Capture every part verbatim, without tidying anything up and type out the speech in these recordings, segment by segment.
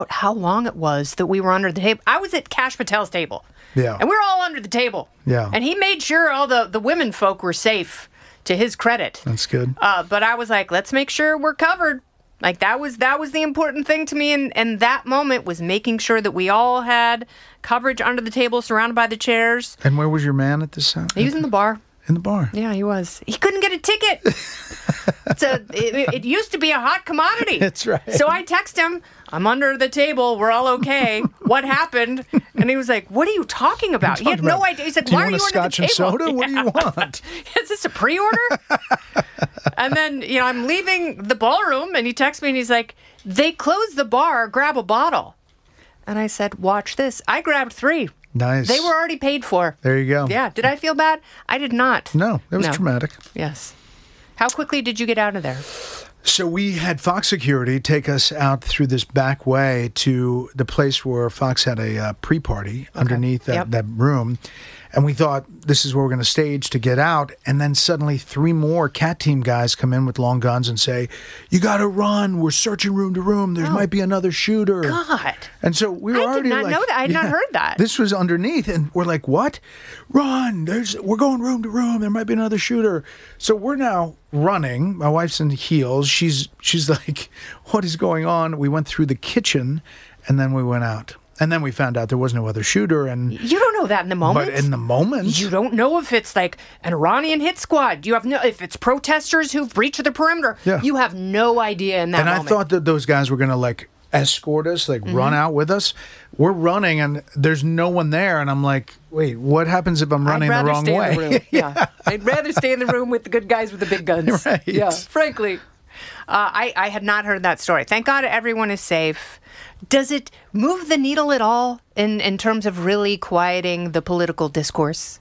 how long it was that we were under the table. I was at Kash Patel's table. Yeah. And we were all under the table. Yeah. And he made sure all the, the women folk were safe, to his credit. That's good. Uh, but I was like, let's make sure we're covered. Like, that was that was the important thing to me. And, and that moment was making sure that we all had coverage under the table, surrounded by the chairs. And where was your man at this time? He was in the bar. In the bar? Yeah, he was. He couldn't get a ticket. So it, it used to be a hot commodity. That's right. So I text him, I'm under the table. We're all okay. What happened? And he was like, what are you talking about? He had about, no idea. He's like, do why you are want you a under scotch the and table? soda? What do you want? Is this a pre-order? And then, you know, I'm leaving the ballroom and he texts me and he's like, they closed the bar, grab a bottle. And I said, watch this. I grabbed three. Nice. They were already paid for. There you go. Yeah. Did I feel bad? I did not. No, that was No. traumatic. Yes. How quickly did you get out of there? So we had Fox Security take us out through this back way to the place where Fox had a uh, pre-party underneath that, Yep. that room. And we thought, this is where we're going to stage to get out. And then suddenly three more Cat Team guys come in with long guns and say, you got to run. We're searching room to room. There Oh. might be another shooter. God. And so we were I did already not like, know that. I had not heard that. This was underneath, and we're like, what? Run. There's we're going room to room. There might be another shooter. So we're now running. My wife's in heels. She's she's like, what is going on? We went through the kitchen, and then we went out. And then we found out there was no other shooter. And You don't know that in the moment. But in the moment. You don't know if it's like an Iranian hit squad. You have no, if it's protesters who've breached the perimeter. Yeah. You have no idea in that and moment. I thought that those guys were going to like escort us, like Mm-hmm. run out with us. We're running, and there's no one there. And I'm like, wait, what happens if I'm running I'd the rather wrong stay way? in the room. Yeah. I'd rather stay in the room with the good guys with the big guns. Right. Yeah, frankly. Uh, I, I had not heard that story. Thank God everyone is safe. Does it move the needle at all in, in terms of really quieting the political discourse?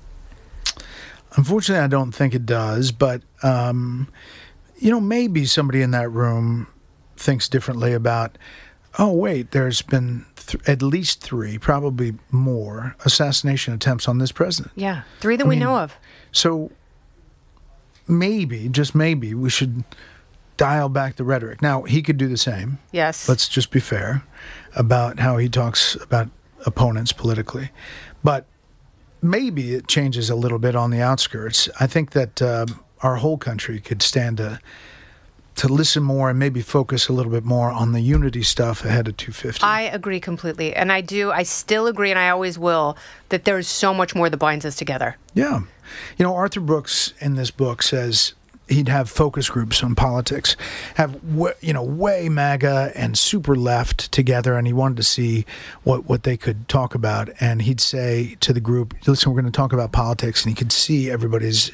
Unfortunately, I don't think it does. But, um, you know, maybe somebody in that room thinks differently about, oh, wait, there's been th- at least three, probably more, assassination attempts on this president. Yeah, three that I we mean, know of. So maybe, just maybe, we should dial back the rhetoric. Now, he could do the same. Yes. Let's just be fair about how he talks about opponents politically. But maybe it changes a little bit on the outskirts. I think that uh, our whole country could stand to to listen more and maybe focus a little bit more on the unity stuff ahead of two fifty. I agree completely. And I do, I still agree, and I always will, that there is so much more that binds us together. Yeah. You know, Arthur Brooks in this book says he'd have focus groups on politics, have, w- you know, way MAGA and super left together, and he wanted to see what, what they could talk about. And he'd say to the group, listen, we're going to talk about politics, and he could see everybody's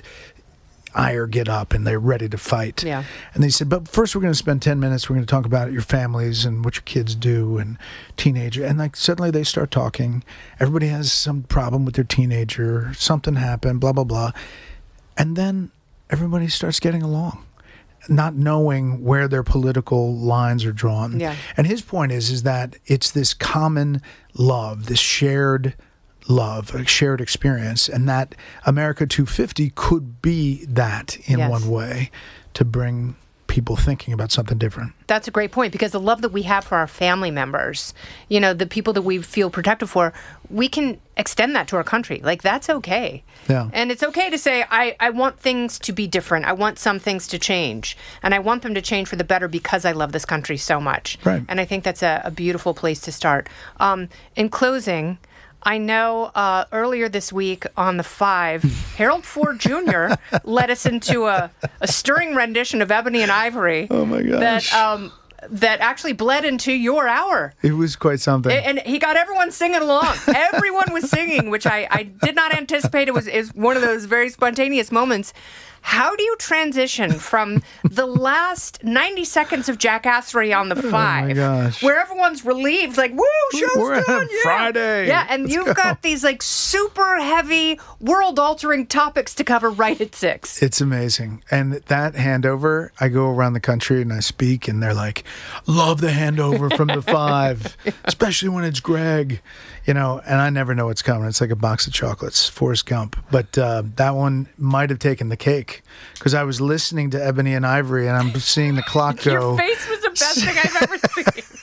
ire get up and they're ready to fight. Yeah. And they said, but first we're going to spend ten minutes, we're going to talk about your families and what your kids do and teenager. And like suddenly they start talking. Everybody has some problem with their teenager. Something happened, blah, blah, blah. And then everybody starts getting along, not knowing where their political lines are drawn. Yeah. And his point is, is that it's this common love, this shared love, a shared experience, and that America two fifty could be that in Yes. one way to bring people thinking about something different. That's a great point, because the love that we have for our family members, you know, the people that we feel protective for, we can extend that to our country. Like, that's okay. Yeah. And it's okay to say, I, I want things to be different. I want some things to change. And I want them to change for the better because I love this country so much. Right. And I think that's a, a beautiful place to start. Um, in closing, I know uh, earlier this week on The Five, Harold Ford Junior led us into a, a stirring rendition of Ebony and Ivory. Oh, my gosh. That um, that actually bled into your hour. It was quite something. And he got everyone singing along. Everyone was singing, which I, I did not anticipate. It was, it was one of those very spontaneous moments. How do you transition from the last ninety seconds of Jackassery on The Five, Oh my gosh. where everyone's relieved, like, woo, show's We're on done, yeah. Friday. Yeah, and Let's you've go. got these like super heavy, world-altering topics to cover right at six. It's amazing. And that handover, I go around the country and I speak, and they're like, love the handover from The Five, especially when it's Greg, you know, and I never know what's coming. It's like a box of chocolates, Forrest Gump. But uh, that one might have taken the cake because I was listening to Ebony and Ivory and I'm seeing the clock go. Your face was the best thing I've ever seen.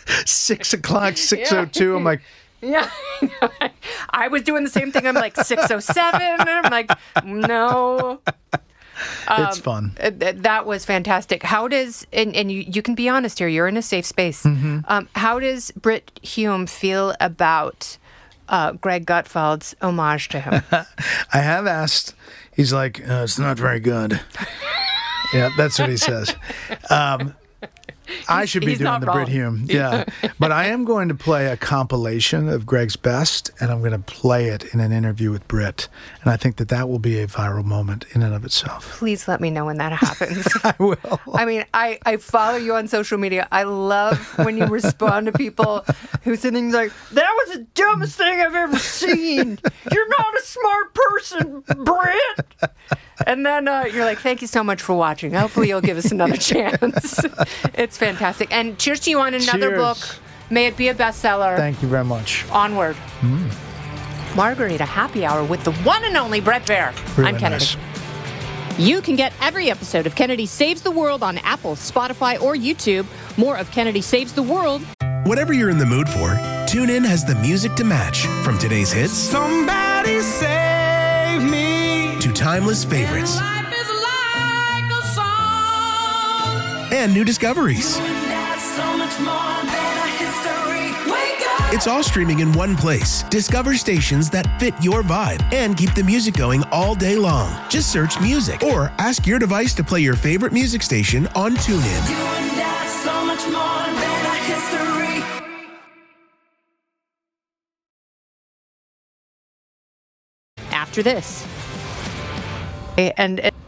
Six o'clock, six oh two. I'm like, yeah. I was doing the same thing. I'm like six oh seven. And I'm like, no. It's fun. Um, that was fantastic. How does, and, and you, you can be honest here, you're in a safe space. Mm-hmm. Um, how does Brit Hume feel about uh, Greg Gutfeld's homage to him? I have asked. He's like, uh, it's not very good. Yeah, that's what he says. Um, I should be he's doing not the wrong. Brit Hume. Yeah. But I am going to play a compilation of Greg's best, and I'm going to play it in an interview with Brit. And I think that that will be a viral moment in and of itself. Please let me know when that happens. I will. I mean, I, I follow you on social media. I love when you respond to people who say things like, that was the dumbest thing I've ever seen. You're not a smart person, Brit. And then uh, you're like, thank you so much for watching. Hopefully you'll give us another chance. It's fantastic. And cheers to you on another Cheers. book. May it be a bestseller. Thank you very much. Onward. Mm. Margarita Happy Hour with the one and only Brett Baer. Really I'm Kennedy. nice. You can get every episode of Kennedy Saves the World on Apple, Spotify, or YouTube. More of Kennedy Saves the World. Whatever you're in the mood for, TuneIn has the music to match. From today's hits, Somebody save me. to timeless favorites Life is like a song. and new discoveries. That's so much more than a history. Wake up. It's all streaming in one place. Discover stations that fit your vibe and keep the music going all day long. Just search music or ask your device to play your favorite music station on TuneIn. You and that's so much more than a history. After this. And, and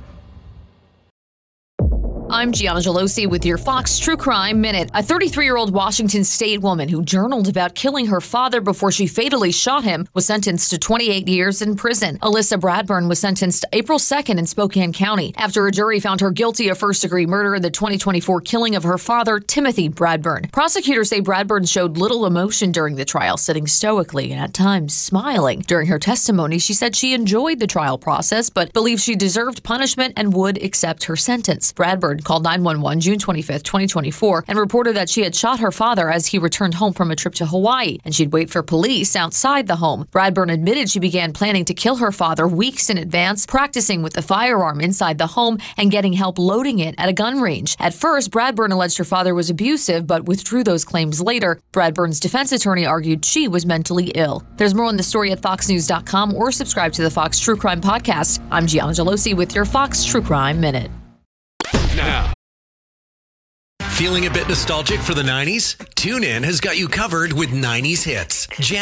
I'm Gianna Gelosi with your Fox True Crime Minute. A thirty-three-year-old Washington State woman who journaled about killing her father before she fatally shot him was sentenced to twenty-eight years in prison. Alyssa Bradburn was sentenced April second in Spokane County after a jury found her guilty of first-degree murder in the twenty twenty-four killing of her father, Timothy Bradburn. Prosecutors say Bradburn showed little emotion during the trial, sitting stoically and at times smiling. During her testimony, she said she enjoyed the trial process but believed she deserved punishment and would accept her sentence. Bradburn called nine one one June twenty-fifth, twenty twenty-four, and reported that she had shot her father as he returned home from a trip to Hawaii, and she'd wait for police outside the home. Bradburn admitted she began planning to kill her father weeks in advance, practicing with the firearm inside the home and getting help loading it at a gun range. At first, Bradburn alleged her father was abusive, but withdrew those claims later. Bradburn's defense attorney argued she was mentally ill. There's more on the story at fox news dot com or subscribe to the Fox True Crime Podcast. I'm Gianna Gelosi with your Fox True Crime Minute. Now, feeling a bit nostalgic for the nineties? TuneIn has got you covered with nineties hits. Jan-